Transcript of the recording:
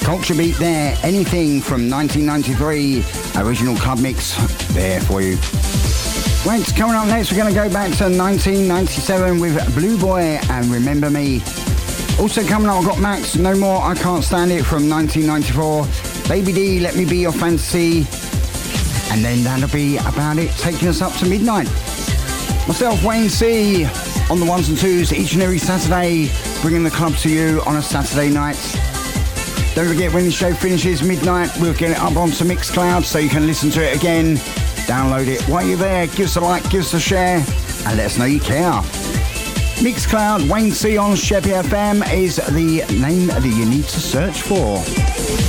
Culture Beat there. Anything from 1993. Original club mix there for you. Right, coming up next, we're going to go back to 1997 with Blue Boy and Remember Me. Also coming up, I've got Max, No More, I Can't Stand It from 1994. Baby D, Let Me Be Your Fantasy. And then that'll be about it, taking us up to midnight. Myself, Wayne C, on the ones and twos each and every Saturday, bringing the club to you on a Saturday night. Don't forget, when the show finishes midnight, we'll get it up onto Mixcloud so you can listen to it again. Download it. While you're there, give us a like, give us a share, and let us know you care. Mixcloud, Wayne C on Sheppy FM is the name that you need to search for.